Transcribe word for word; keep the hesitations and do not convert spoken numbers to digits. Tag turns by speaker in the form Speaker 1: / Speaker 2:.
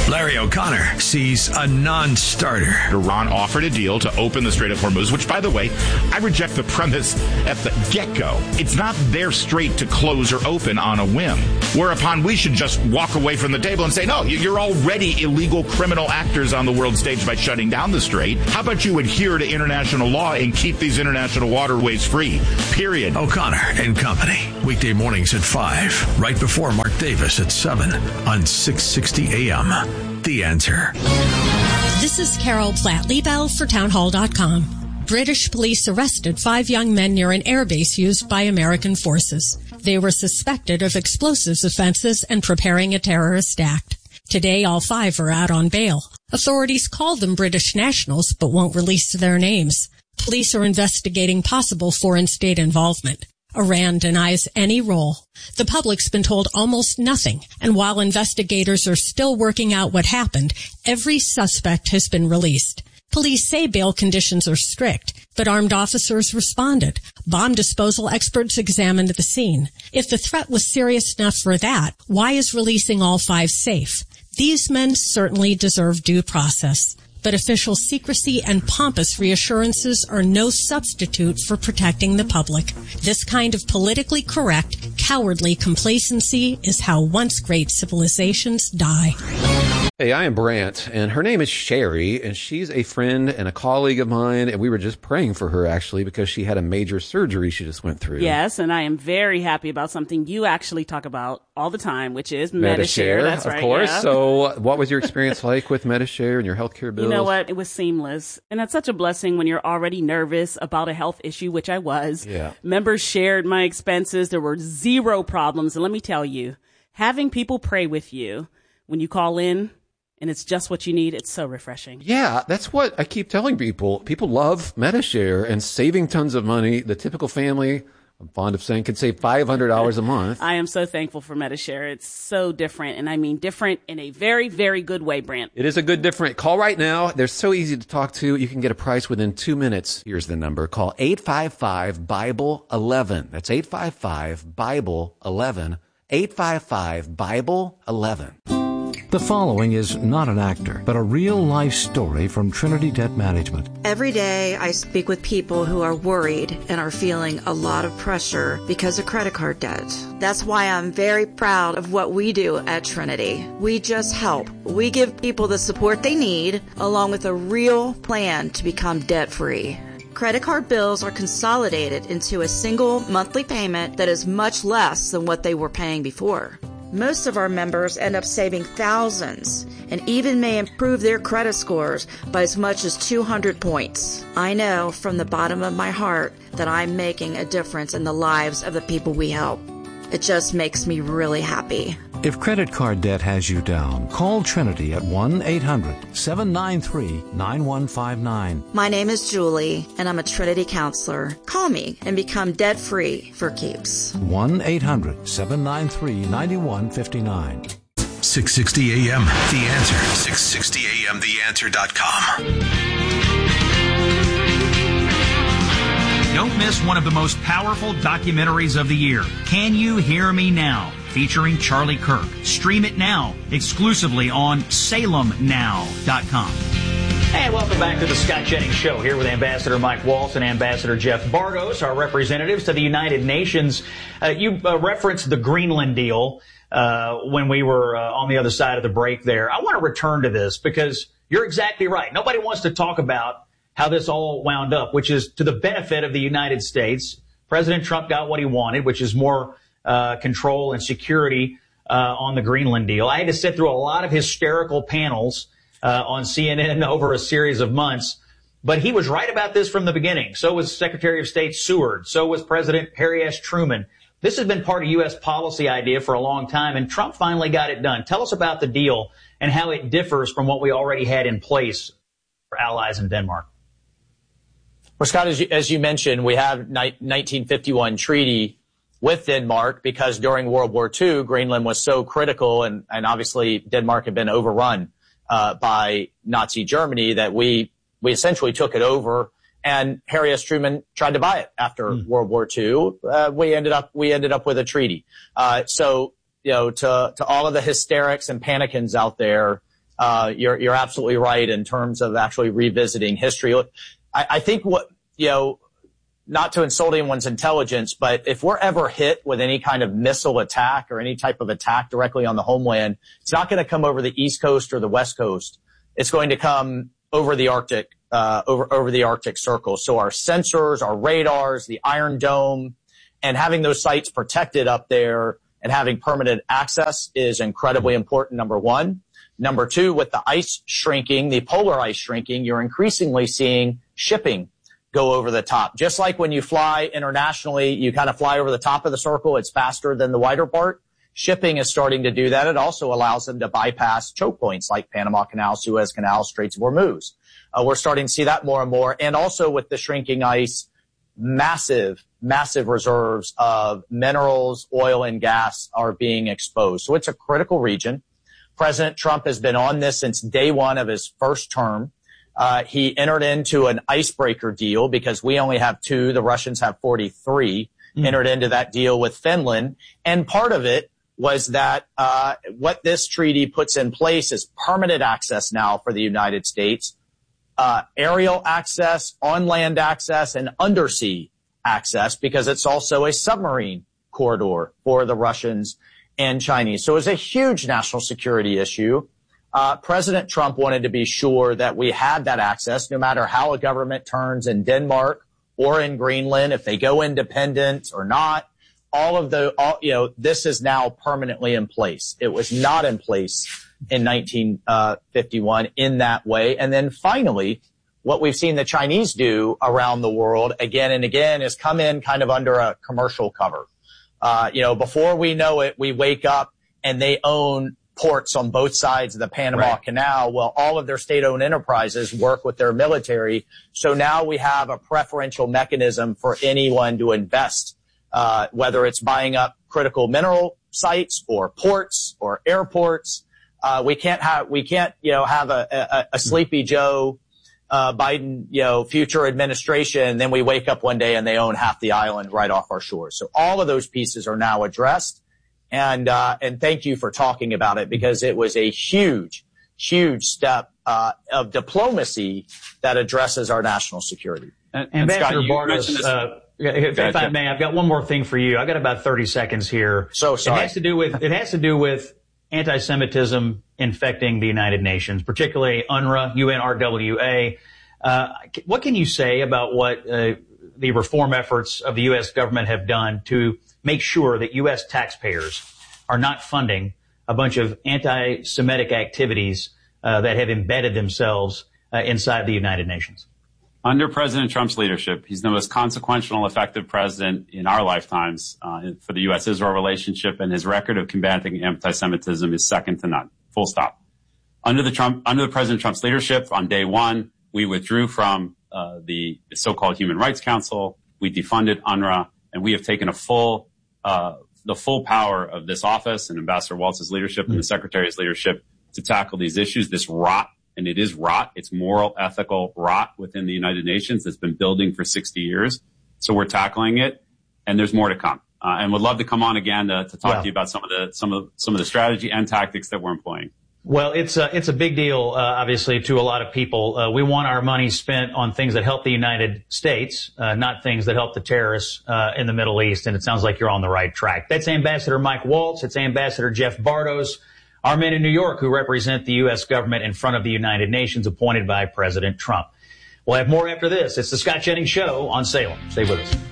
Speaker 1: Larry O'Connor sees a non-starter.
Speaker 2: Iran offered a deal to open the Strait of Hormuz, which, by the way, I reject the premise at the get-go. It's not their strait to close or open on a whim, whereupon we should just walk away from the table and say, no, you're already illegal criminal actors on the world stage by shutting down the strait. How about you adhere to international law and keep these international waterways free, period.
Speaker 1: O'Connor and Company, weekday mornings at five, right before Mark Davis at seven on six sixty A M. The Answer.
Speaker 3: This is Carol Platt-Liebel for townhall dot com. British police arrested five young men near an airbase used by American forces. They were suspected of explosives offenses and preparing a terrorist act. Today, all five are out on bail. Authorities call them British nationals, but won't release their names. Police are investigating possible foreign state involvement. Iran denies any role. The public's been told almost nothing, and while investigators are still working out what happened, every suspect has been released. Police say bail conditions are strict, but armed officers responded. Bomb disposal experts examined the scene. If the threat was serious enough for that, why is releasing all five safe? These men certainly deserve due process. But official secrecy and pompous reassurances are no substitute for protecting the public. This kind of politically correct, cowardly complacency is how once great civilizations die.
Speaker 4: Hey, I am Brant, and her name is Sherry, and she's a friend and a colleague of mine, and we were just praying for her, actually, because she had a major surgery she just went through.
Speaker 5: Yes, and I am very happy about something you actually talk about all the time, which is Medi-Share. That's
Speaker 4: of
Speaker 5: right,
Speaker 4: course.
Speaker 5: yeah.
Speaker 4: So what was your experience like with Medi-Share and your healthcare bills?
Speaker 5: You know what? It was seamless. And that's such a blessing when you're already nervous about a health issue, which I was.
Speaker 4: Yeah.
Speaker 5: Members shared my expenses. There were zero problems. And let me tell you, having people pray with you when you call in, and it's just what you need, it's so refreshing.
Speaker 4: Yeah, that's what I keep telling people. People love Medi-Share and saving tons of money. The typical family, I'm fond of saying, could save five hundred dollars a month.
Speaker 5: I am so thankful for Medi-Share. It's so different, and I mean different in a very, very good way, Brant.
Speaker 4: It is a good different. Call right now. They're so easy to talk to. You can get a price within two minutes. Here's the number. Call eight five five, Bible eleven. That's eight five five, Bible eleven. eight five five, Bible eleven.
Speaker 6: The following is not an actor, but a real-life story from Trinity Debt Management.
Speaker 7: Every day I speak with people who are worried and are feeling a lot of pressure because of credit card debt. That's why I'm very proud of what we do at Trinity. We just help. We give people the support they need, along with a real plan to become debt-free. Credit card bills are consolidated into a single monthly payment that is much less than what they were paying before. Most of our members end up saving thousands and even may improve their credit scores by as much as two hundred points. I know from the bottom of my heart that I'm making a difference in the lives of the people we help. It just makes me really happy.
Speaker 6: If credit card debt has you down, call Trinity at one eight hundred, seven nine three, nine one five nine.
Speaker 7: My name is Julie, and I'm a Trinity counselor. Call me and become debt-free for keeps.
Speaker 6: one eight hundred, seven nine three, nine one five nine.
Speaker 1: six sixty A M. The Answer. six sixty A M the answer dot com.
Speaker 8: Don't miss one of the most powerful documentaries of the year, Can You Hear Me Now? Featuring Charlie Kirk. Stream it now, exclusively on Salem Now dot com.
Speaker 9: And welcome back to the Scott Jennings Show, here with Ambassador Mike Waltz and Ambassador Jeff Bargos, our representatives to the United Nations. Uh, you uh, referenced the Greenland deal uh, when we were uh, on the other side of the break there. I want to return to this because you're exactly right. Nobody wants to talk about how this all wound up, which is to the benefit of the United States. President Trump got what he wanted, which is more uh control and security uh on the Greenland deal. I had to sit through a lot of hysterical panels uh on C N N over a series of months, but he was right about this from the beginning. So was Secretary of State Seward. So was President Harry S. Truman. This has been part of U S policy idea for a long time, and Trump finally got it done. Tell us about the deal and how it differs from what we already had in place for allies in Denmark.
Speaker 10: Well, Scott, as you, as you mentioned, we have ni- nineteen fifty-one treaty with Denmark because during World War Two, Greenland was so critical, and, and obviously Denmark had been overrun uh, by Nazi Germany that we we essentially took it over, and Harry S. Truman tried to buy it after mm. World War Two. Uh, we ended up we ended up with a treaty. Uh, so you know, to to all of the hysterics and panicans out there, Uh, you're, you're absolutely right in terms of actually revisiting history. I, I think what, you know, not to insult anyone's intelligence, but if we're ever hit with any kind of missile attack or any type of attack directly on the homeland, it's not going to come over the East Coast or the West Coast. It's going to come over the Arctic, uh, over, over the Arctic Circle. So our sensors, our radars, the Iron Dome, and having those sites protected up there and having permanent access is incredibly important, number one. Number two, with the ice shrinking, the polar ice shrinking, you're increasingly seeing shipping go over the top. Just like when you fly internationally, you kind of fly over the top of the circle. It's faster than the wider part. Shipping is starting to do that. It also allows them to bypass choke points like Panama Canal, Suez Canal, Straits of Hormuz. Uh, we're starting to see that more and more. And also with the shrinking ice, massive, massive reserves of minerals, oil, and gas are being exposed. So it's a critical region. President Trump has been on this since day one of his first term. Uh, he entered into an icebreaker deal because we only have two. The Russians have forty-three. Mm. Entered into that deal with Finland. And part of it was that uh, what this treaty puts in place is permanent access now for the United States, uh, aerial access, on-land access, and undersea access, because it's also a submarine corridor for the Russians and Chinese. So it's a huge national security issue. Uh, President Trump wanted to be sure that we had that access, no matter how a government turns in Denmark or in Greenland, if they go independent or not. All of the, all, you know, this is now permanently in place. It was not in place in nineteen fifty-one in that way. And then finally, what we've seen the Chinese do around the world again and again is come in kind of under a commercial cover. Uh, you know, before we know it, we wake up and they own ports on both sides of the Panama right. Canal. Well, all of their state-owned enterprises work with their military. So now we have a preferential mechanism for anyone to invest, uh, whether it's buying up critical mineral sites or ports or airports. Uh, we can't have, we can't, you know, have a, a, a sleepy Joe, uh, Biden, you know, future administration. And then we wake up one day and they own half the island right off our shores. So all of those pieces are now addressed. And, uh, and thank you for talking about it, because it was a huge, huge step, uh, of diplomacy that addresses our national security.
Speaker 9: And, Ambassador Bartos, uh, if, if I may, I've got one more thing for you. I've got about thirty seconds here.
Speaker 10: So sorry.
Speaker 9: It has to do with, it has to do with anti-Semitism infecting the United Nations, particularly UNRWA, U N R W A. Uh, what can you say about what, uh, the reform efforts of the U S government have done to make sure that U S taxpayers are not funding a bunch of anti-Semitic activities uh, that have embedded themselves uh, inside the United Nations?
Speaker 11: Under President Trump's leadership, he's the most consequential and effective president in our lifetimes uh, for the U S Israel relationship, and his record of combating anti-Semitism is second to none. Full stop. Under the Trump, under the President Trump's leadership, on day one, we withdrew from uh, the so-called Human Rights Council. We defunded UNRWA, and we have taken a full Uh, the full power of this office and Ambassador Waltz's leadership and the Secretary's leadership to tackle these issues, this rot, and it is rot. It's moral, ethical rot within the United Nations that's been building for sixty years. So we're tackling it, and there's more to come. Uh, and would love to come on again to, to talk yeah. to you about some of the some of some of the strategy and tactics that we're employing.
Speaker 9: Well, it's a, it's a big deal, uh, obviously, to a lot of people. Uh, we want our money spent on things that help the United States, uh, not things that help the terrorists uh, in the Middle East, and it sounds like you're on the right track. That's Ambassador Mike Waltz. It's Ambassador Jeff Bartos, our men in New York who represent the U S government in front of the United Nations, appointed by President Trump. We'll have more after this. It's the Scott Jennings Show on Salem. Stay with us.